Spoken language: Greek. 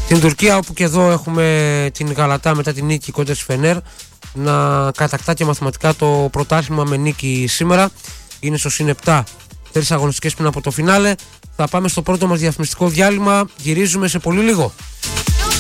Στην Τουρκία, όπου και εδώ έχουμε την Γαλατά μετά την νίκη κοντά στη Φενέρ να κατακτά και μαθηματικά το πρωτάθλημα με νίκη σήμερα. Είναι στο συν 7, 3 αγωνιστικές πριν από το φινάλε. Θα πάμε στο πρώτο μας διαφημιστικό διάλειμμα. Γυρίζουμε σε πολύ λίγο.